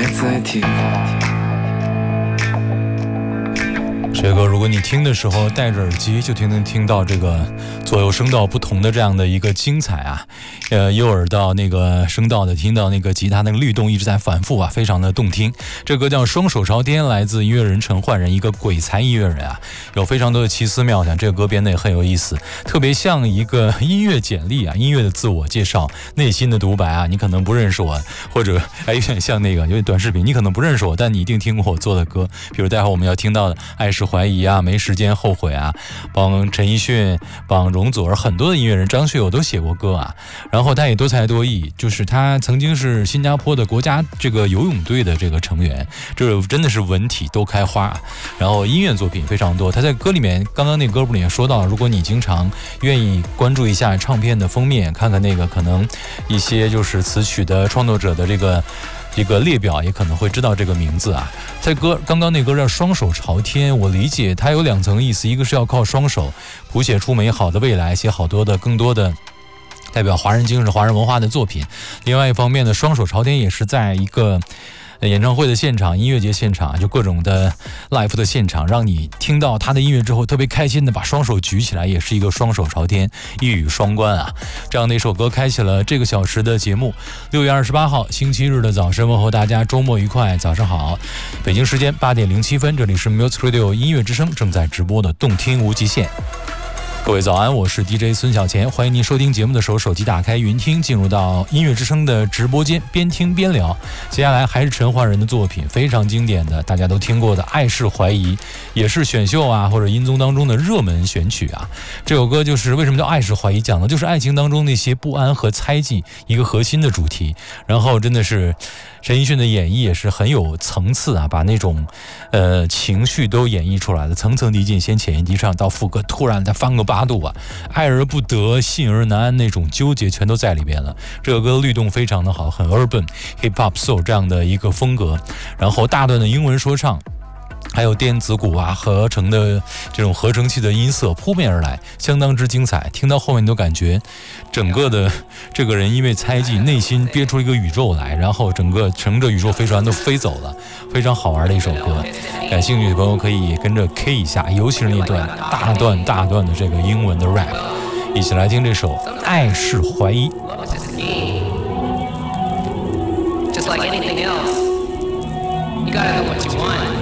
载体。 这个歌如果你听的时候戴着耳机，就能听到这个左右声道不同的这样的一个精彩啊，右耳到那个声道的听到那个吉他那个律动一直在反复啊，非常的动听。这歌叫《双手朝天》，来自音乐人陈焕仁，一个鬼才音乐人啊，有非常多的奇思妙想。这个歌编的也很有意思，特别像一个音乐简历啊，音乐的自我介绍，内心的独白啊。你可能不认识我，或者有点像那个有点短视频，你可能不认识我，但你一定听过我做的歌，比如待会儿我们要听到的《爱是怀疑》啊，没时间后悔啊，帮陈奕迅、帮容祖儿，很多的音乐人，张学友都写过歌啊。然后他也多才多艺，就是他曾经是新加坡的国家这个游泳队的这个成员，这真的是文体都开花。然后音乐作品非常多，他在歌里面，刚刚那歌里面说到，如果你经常愿意关注一下唱片的封面，看看那个可能一些就是词曲的创作者的这个列表，也可能会知道这个名字啊。在刚刚那歌叫《双手朝天》，我理解它有两层意思，一个是要靠双手谱写出美好的未来，写好多的更多的代表华人精神、华人文化的作品。另外一方面呢，双手朝天也是在一个演唱会的现场、音乐节现场，就各种的 live 的现场，让你听到他的音乐之后特别开心的把双手举起来，也是一个双手朝天，一语双关啊。这样的一首歌开启了这个小时的节目。6月28号星期日的早晨，问候大家周末愉快，早上好。北京时间8点07分，这里是 Music Radio 音乐之声正在直播的动听无极限。各位早安，我是 DJ 孙小钱，欢迎您收听节目的时候手机打开云听，进入到音乐之声的直播间，边听边聊。接下来还是陈焕仁的作品，非常经典的，大家都听过的《爱是怀疑》，也是选秀啊或者音综当中的热门选曲啊。这首歌就是为什么叫《爱是怀疑》，讲的就是爱情当中那些不安和猜忌，一个核心的主题。然后真的是陈奕迅的演绎也是很有层次啊，把那种情绪都演绎出来了，层层递进，先浅吟低唱，到副歌突然再翻个8度啊，爱而不得，信而难安，那种纠结全都在里边了。这个歌的律动非常的好，很 urban hip hop soul 这样的一个风格，然后大段的英文说唱，还有电子鼓啊合成的这种合成器的音色扑面而来，相当之精彩。听到后面都感觉整个的这个人因为猜忌，内心憋出一个宇宙来，然后整个乘着宇宙飞船都飞走了，非常好玩的一首歌。感兴趣的朋友可以跟着 K 一下，尤其是那段大段的这个英文的 rap， 一起来听这首《爱是怀疑》。 Just like anything else, you gotta know what you want.